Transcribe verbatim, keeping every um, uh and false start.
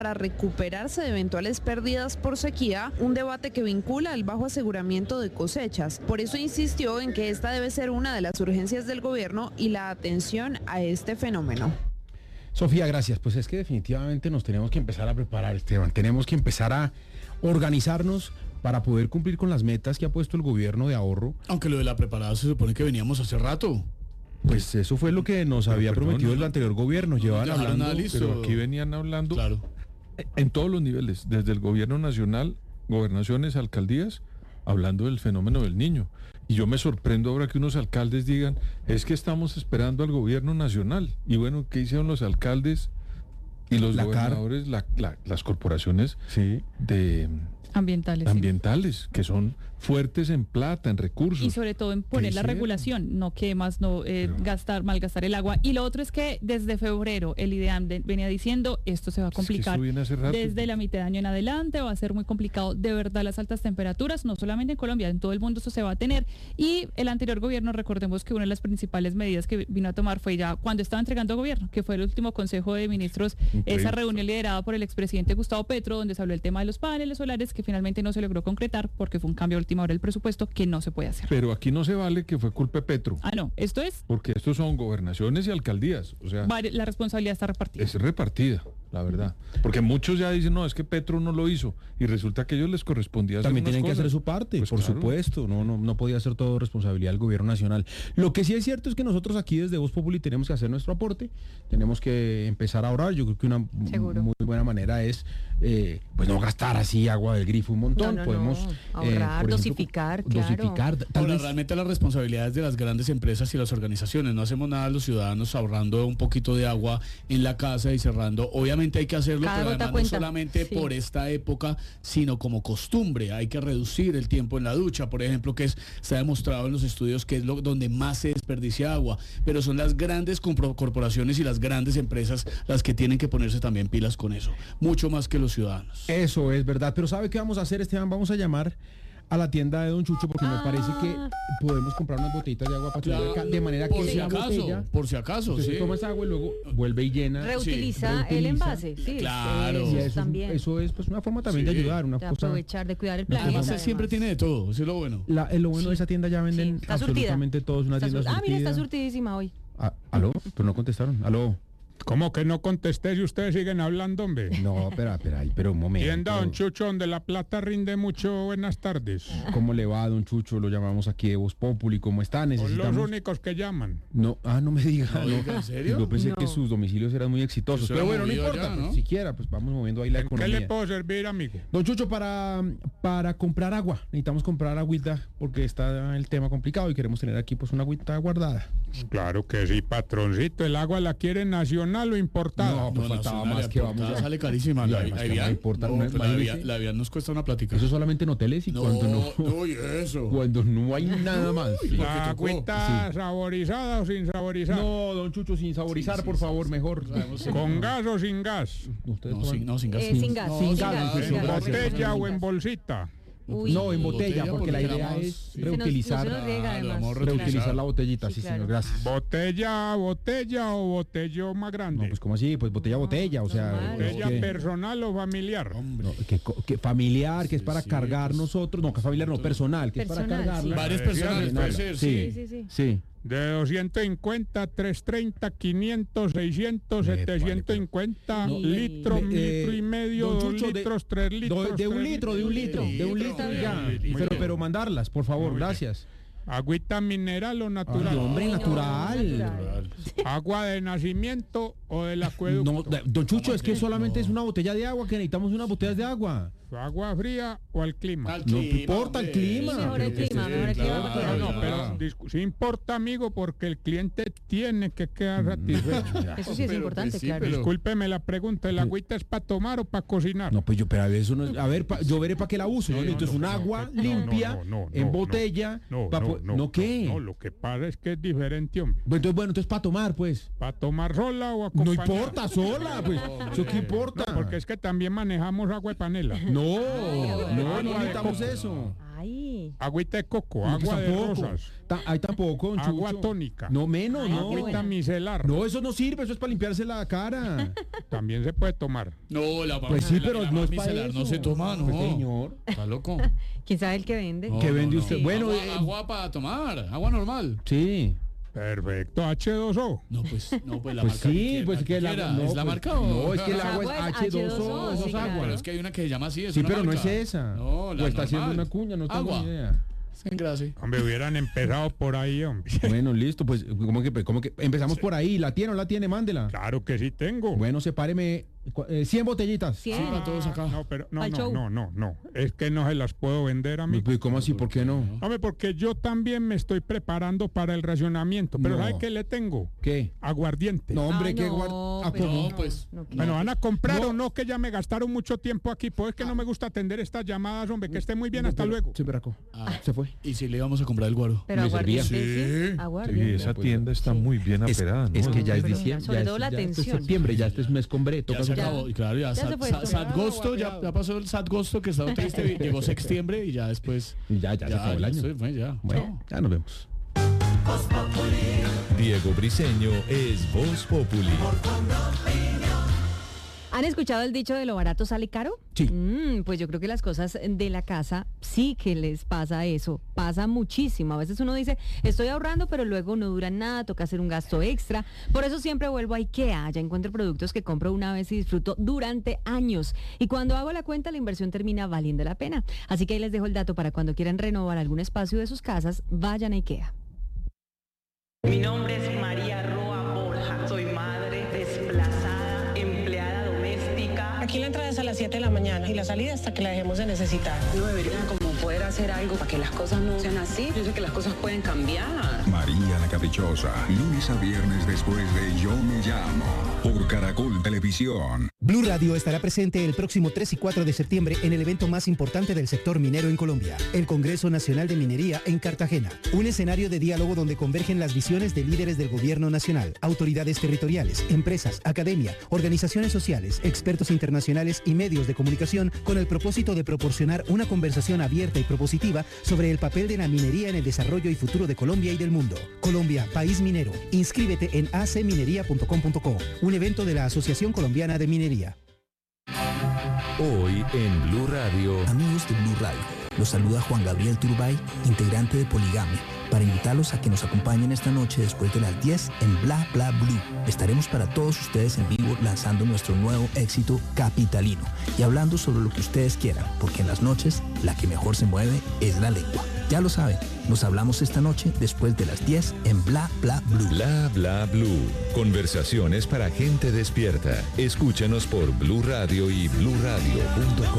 para recuperarse de eventuales pérdidas por sequía, un debate que vincula el bajo aseguramiento de cosechas. Por eso insistió en que esta debe ser una de las urgencias del gobierno y la atención a este fenómeno. Sofía, gracias. Pues es que definitivamente nos tenemos que empezar a preparar, Esteban. Tenemos que empezar a organizarnos para poder cumplir con las metas que ha puesto el gobierno de ahorro. Aunque lo de la preparada se supone que veníamos hace rato. Pues eso fue lo que nos había Pero, prometido no, no, el anterior gobierno. no, Llevaban no hablando. nada listo. Pero aquí venían hablando Claro. en todos los niveles, desde el gobierno nacional, gobernaciones, alcaldías, hablando del fenómeno del Niño. Y yo me sorprendo ahora que unos alcaldes digan, es que estamos esperando al gobierno nacional. Y bueno, ¿qué hicieron los alcaldes y los La gobernadores, la, la, las corporaciones Sí. de ambientales, ambientales, sí, que son fuertes en plata, en recursos? y sobre todo en poner la hicieron? regulación, no que más no eh, Pero- gastar, malgastar el agua. Y lo otro es que desde febrero el IDEAM de- venía diciendo esto se va a Es que complicar. eso viene hace rato. Desde la mitad de año en adelante va a ser muy complicado. De verdad, las altas temperaturas, no solamente en Colombia, en todo el mundo eso se va a tener. Y el anterior gobierno, recordemos que una de las principales medidas que vino a tomar fue ya cuando estaba entregando gobierno, que fue el último Consejo de Ministros, Increíble. esa reunión liderada por el expresidente Gustavo Petro, donde se habló el tema de los paneles solares, que finalmente no se logró concretar porque fue un cambio a última hora del presupuesto que no se puede hacer. Pero aquí no se vale que fue culpa de Petro, Ah, no, esto es, porque estos son gobernaciones y alcaldías, o sea, vari- la responsabilidad está repartida. es repartida, la verdad. Porque muchos ya dicen, no, es que Petro no lo hizo, y resulta que a ellos les correspondía hacer También unas tienen que cosas. hacer su parte, Pues por claro. supuesto, no, no, no podía ser todo responsabilidad del gobierno nacional. Lo que sí es cierto es que nosotros aquí desde Voz Populi tenemos que hacer nuestro aporte, tenemos que empezar a ahorrar. Yo creo que una Seguro. muy buena manera es eh, pues no gastar así agua del grifo un montón. No, no, Podemos no. eh, Ahorrar, por ejemplo, dosificar, claro. dosificar, tal Ahora, vez- realmente la responsabilidad es de las grandes empresas y las organizaciones. No hacemos nada los ciudadanos ahorrando un poquito de agua en la casa y cerrando. Obviamente hay que hacerlo, Cada pero gota además no cuenta. solamente Sí. por esta época, sino como costumbre. Hay que reducir el tiempo en la ducha, por ejemplo, que es, se ha demostrado en los estudios que es lo, donde más se desperdicia agua. Pero son las grandes compro- corporaciones y las grandes empresas las que tienen que ponerse también pilas con eso. Mucho más que los ciudadanos. Eso es verdad, pero ¿sabe qué vamos a hacer, Esteban? Vamos a llamar a la tienda de Don Chucho porque me parece que podemos comprar unas botellitas de agua para subir acá, de manera que por si esa acaso, botella, por si acaso, usted sí. se toma esa agua y luego vuelve y llena. Reutiliza Sí, el reutiliza. envase, sí. Claro. Eso Y eso, es- también. eso es pues una forma también Sí. de ayudar, una de cosa. aprovechar, de cuidar el Una planeta. Además, además. siempre tiene de todo, eso es lo bueno. La, eh, lo bueno de esa tienda ya venden Sí, está surtida. absolutamente todo, es una Está tienda sur- Ah, mira, está surtida. surtidísima hoy. Ah, ¿aló? Pero no contestaron. ¿Aló? ¿Cómo que no contesté si ustedes siguen hablando, hombre? No, espera, espera, ahí, pero un momento. Tienda Don Chucho, donde la plata rinde mucho. Buenas tardes. ¿Cómo le va, Don Chucho? Lo llamamos aquí de Voz Populi. ¿Cómo está? Son los Necesitamos... únicos que llaman. No, ah, no me diga. No, no. diga, ¿en serio? Yo pensé No. que sus domicilios eran muy exitosos. Eso Pero era bueno, no movido importa. ya, pues, ¿no? siquiera, pues vamos moviendo ahí la ¿En qué economía. le puedo servir, amigo? Don Chucho, para, para comprar agua, necesitamos comprar agüita porque está el tema complicado y queremos tener aquí pues una agüita guardada. Claro que sí, patroncito. ¿El agua la quiere nacional o importada? No, pues faltaba nacional, más la que importada vamos a- sale carísima. Y La, además la que no Evian, importa, no, no, pues la imagínese. Evian- la Evian nos cuesta una plática. Eso solamente en hoteles y no, cuando no, no, y eso. cuando no hay nada más. Uy, porque ¿La tocó. agüita saborizada o sin saborizar? No, Don Chucho, sin saborizar, Sí, sí, por sí, favor, sí. mejor. Sabemos, sí. ¿Con gas o sin gas? Ustedes No, toman- sin, no, sin gas. Eh, sin gas, No, sin sin gas, gas, sin sin gas. gas. ¿Botella o Sin en gas. bolsita? Uy. No, en botella, botella, porque la porque idea éramos- es sí. reutilizar, No se nos riega, Ah, lo además. vamos a Claro. reutilizar la botellita, Sí, sí, claro. señor, gracias. ¿Botella, botella o botellón más grande? No, pues como así, pues botella, botella, o sea, normal. ¿Botella que- personal o familiar? Hombre. no, que, co- que familiar, que es Sí, para sí, cargar pues, nosotros, no, que familiar no, personal, que es para Personal, cargarla. sí. Varias Eh, personas sí, puede sí, ser, sí, sí. Sí, sí, sí. sí. De doscientos cincuenta, trescientos treinta, quinientos, seiscientos, Eh, setecientos cincuenta vale, litros, pero- un Eh, litro y medio, don dos Chucho, de- litros, tres Do- litros. de un tres litro, de un litro, de un litro, litro y ya. muy Pero, bien. pero mandarlas, por favor, Muy bien. gracias. Agüita mineral o Ay, natural. hombre, No, natural. natural. Agua de nacimiento o del acueducto. No, de- don Chucho, es que solamente es una botella de agua, que necesitamos unas botellas de agua. Agua fría o al clima. Al No clima, importa el hombre. clima. Sí, mejor el Pero que clima, sí, mejor el clima, claro, porque No, no, Ay, pero ya. discu- sí importa, amigo, porque el cliente tiene que quedar satisfecho. Eso sí es Pero, importante, pues, sí, claro. pero- Discúlpeme la pregunta, ¿el agüita es para tomar o para cocinar? No, pues yo, pero a ver, eso no es, a ver, pa- yo veré para qué la uso. No, Yo no, necesito es no, un no, agua no, no, limpia, no, no, en no, botella. No, pa no, po- no, ¿no qué? No, lo que pasa es que es diferente, hombre. Bueno, entonces, bueno, entonces para tomar, pues. ¿Para tomar sola o No acompañada? importa, sola, pues. ¿Eso qué importa? No, porque es que también manejamos agua de panela. No, no, no Agua de necesitamos coco. eso. Ay. hay? Agüita de coco, No, pues agua de tampoco. rosas, Ta- Ahí tampoco, don agua Chucho. tónica, No, menos, Ay, no. agüita micelar. No, eso no sirve, eso es para limpiarse la cara. También se puede tomar. No, la Pues sí, la- pero la no es mami para celar eso. no se toma, no. Pues, señor. Está loco. ¿Quién sabe el que vende? No, ¿Qué no, vende no. usted? Sí. Bueno, agua, eh, agua para tomar, agua normal. Sí. Perfecto, hache dos o. No, pues, no, pues la Pues marca. sí, quiera, pues que la quiera. no, ¿Es la pues, marca o no, es que el Esa agua es agua es H dos O, H dos O, eso sí, es claro. agua. Pero es que hay una que se llama así, es Sí, una pero no marca. es esa. No, la O está haciendo normal. una cuña, no tengo Agua. ni idea. Sin gracia. Hombre, hubieran empezado por ahí, hombre. Bueno, listo, pues ¿cómo que, cómo que empezamos por ahí? ¿La tiene o la tiene? Mándela. Claro que sí tengo. Bueno, sepáreme cu- eh, cien botellitas. Cien. Sí, para todos acá. No, pero no, Al no, show. no, no, no. Es que no se las puedo vender a mí. Pues, ¿cómo así? ¿Por qué no? Hombre, porque yo también me estoy preparando para el racionamiento. Pero No. ¿sabe qué le tengo? ¿Qué? Aguardiente. No, hombre, Ay, qué no, guar- ¿A pero- cómo? No, pues. No, ¿qué? Bueno, ¿van a comprar No. o no? Que ya me gastaron mucho tiempo aquí. Pues es que no me gusta atender estas llamadas, hombre. Que esté muy bien, hasta Pero- luego. Sí, Berraco. Ah. Se fue. ¿Y si le íbamos a comprar el guaro? Pero Me servía. aguardiente, sí. Sí, Aguardiente. esa pues, tienda está muy bien Es, aperada, ¿no? es que ya es Pero diciembre. sobre ya todo es- la ya esto es tensión. septiembre, ya este es mes con bre. Ya Toca se su- acabó, y claro, ya, Ya se Sad, fue Sad- esto. Sadgosto, ya, ya pasó el Sadgosto que estaba triste, llegó sextiembre y ya después. Y ya, ya, se acabó el año. estoy- bueno, ya. Bueno, ya nos vemos. Diego Briseño es Voz Populi. ¿Han escuchado el dicho de lo barato sale caro? Sí. Mm, pues yo creo que las cosas de la casa sí que les pasa eso, pasa muchísimo. A veces uno dice, estoy ahorrando, pero luego no dura nada, toca hacer un gasto extra. Por eso siempre vuelvo a IKEA, ya encuentro productos que compro una vez y disfruto durante años. Y cuando hago la cuenta, la inversión termina valiendo la pena. Así que ahí les dejo el dato para cuando quieran renovar algún espacio de sus casas, vayan a IKEA. Mi nombre es María Roa Borja. Soy madre desplazada, empleada doméstica. Aquí la entrada es a las siete de la mañana y la salida hasta que la dejemos de necesitar. No debería como poder hacer algo para que las cosas no sean así. Yo sé que las cosas pueden cambiar. María la Caprichosa, lunes a viernes después de Yo Me Llamo, por Caracol Televisión. Blue Radio estará presente el próximo tres y cuatro de septiembre en el evento más importante del sector minero en Colombia, el Congreso Nacional de Minería en Cartagena. Un escenario de diálogo donde convergen las visiones de líderes del gobierno nacional, autoridades territoriales, empresas, academia, organizaciones sociales, expertos internacionales y medios de comunicación con el propósito de proporcionar una conversación abierta y propositiva sobre el papel de la minería en el desarrollo y futuro de Colombia y del mundo. Colombia, país minero. Inscríbete en a c minería punto com punto co, un evento de la Asociación Colombiana de Minería. Hoy en Blue Radio. Amigos de Blue Radio, los saluda Juan Gabriel Turbay, integrante de Poligamia, para invitarlos a que nos acompañen esta noche después de las diez en Bla Bla Blue. Estaremos para todos ustedes en vivo lanzando nuestro nuevo éxito capitalino y hablando sobre lo que ustedes quieran, porque en las noches la que mejor se mueve es la lengua. Ya lo saben, nos hablamos esta noche después de las diez en Bla Bla Blue. Bla Bla Blue. Conversaciones para gente despierta. Escúchanos por Blue Radio y blue radio punto com.